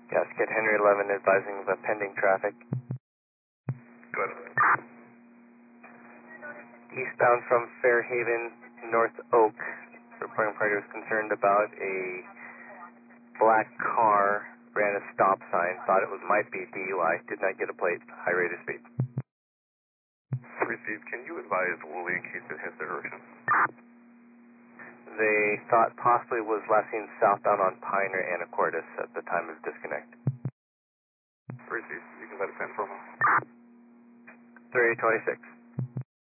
Cascade Henry 11 advising of a pending traffic. Good. Eastbound from Fairhaven, North Oak. Reporting party was concerned about a black car, ran a stop sign, thought it might be DUI, did not get a plate, high rate of speed. Received. Can you advise Woolley in case it hits the Ocean? They thought possibly was last seen southbound on Pine or Anacortes at the time of disconnect. Received. You can let us in for a moment. 3826.